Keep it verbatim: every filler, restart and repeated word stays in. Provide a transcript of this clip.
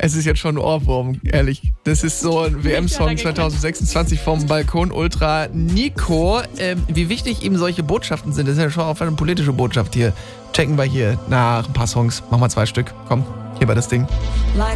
Es ist jetzt schon ein Ohrwurm, ehrlich. Das ist so ein W M-Song zwanzig sechsundzwanzig vom Balkon Ultra. Nico, äh, wie wichtig ihm solche Botschaften sind, das ist ja schon auch eine politische Botschaft hier. Checken wir hier nach ein paar Songs. Machen wir zwei Stück. Komm, hier bei das Ding. Like